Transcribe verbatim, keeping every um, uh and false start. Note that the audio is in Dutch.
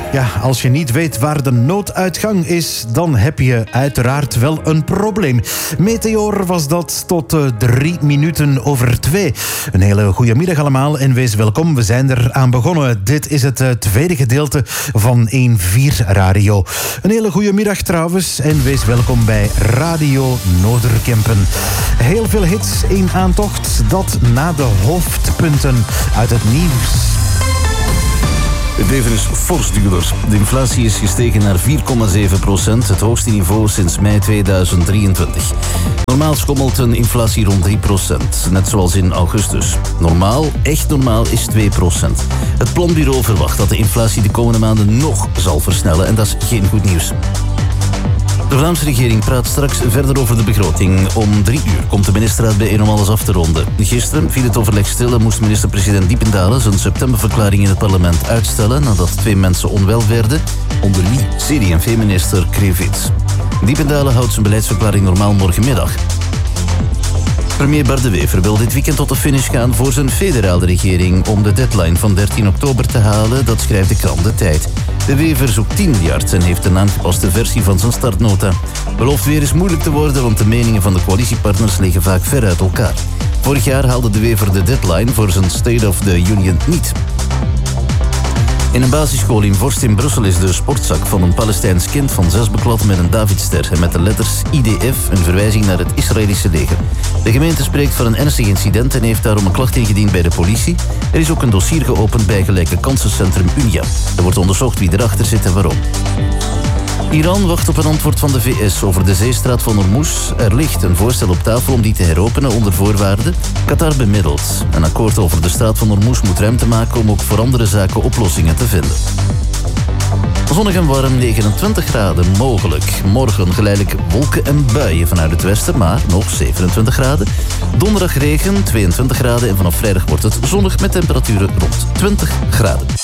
Ja, als je niet weet waar de nooduitgang is, dan heb je uiteraard wel een probleem. Meteor was dat tot uh, drie minuten over twee. Een hele goede middag allemaal en wees welkom. We zijn er aan begonnen. Dit is het uh, tweede gedeelte van één vier Radio. Een hele goede middag trouwens en wees welkom bij Radio Noorderkempen. Heel veel hits in aantocht, dat na de hoofdpunten uit het nieuws. Het leven is fors duurder. De inflatie is gestegen naar vier komma zeven procent, het hoogste niveau sinds mei tweeduizend drieëntwintig. Normaal schommelt een inflatie rond drie procent, net zoals in augustus. Normaal, echt normaal, is twee procent. Het planbureau verwacht dat de inflatie de komende maanden nog zal versnellen en dat is geen goed nieuws. De Vlaamse regering praat straks verder over de begroting. Om drie uur komt de ministerraad bijeen om alles af te ronden. Gisteren viel het overleg stil en moest minister-president Diependaele zijn septemberverklaring in het parlement uitstellen nadat twee mensen onwel werden, onder wie C D en V-minister Krevits. Diependaele houdt zijn beleidsverklaring normaal morgenmiddag. Premier Bart De Wever wil dit weekend tot de finish gaan voor zijn federale regering om de deadline van dertien oktober te halen, dat schrijft de krant De Tijd. De Wever zoekt tien miljard en heeft een aangepaste versie van zijn startnota. Belooft weer eens moeilijk te worden, want de meningen van de coalitiepartners liggen vaak ver uit elkaar. Vorig jaar haalde De Wever de deadline voor zijn State of the Union niet. In een basisschool in Vorst in Brussel is de sportzak van een Palestijns kind van zes beklad met een Davidster en met de letters I D F, een verwijzing naar het Israëlische leger. De gemeente spreekt van een ernstig incident en heeft daarom een klacht ingediend bij de politie. Er is ook een dossier geopend bij gelijke kansencentrum Unia. Er wordt onderzocht wie erachter zit en waarom. Iran wacht op een antwoord van de V S over de zeestraat van Hormuz. Er ligt een voorstel op tafel om die te heropenen onder voorwaarden. Qatar bemiddelt. Een akkoord over de straat van Hormuz moet ruimte maken om ook voor andere zaken oplossingen te vinden. Zonnig en warm, negenentwintig graden mogelijk. Morgen geleidelijk wolken en buien vanuit het westen, maar nog zevenentwintig graden. Donderdag regen, tweeëntwintig graden en vanaf vrijdag wordt het zonnig met temperaturen rond twintig graden.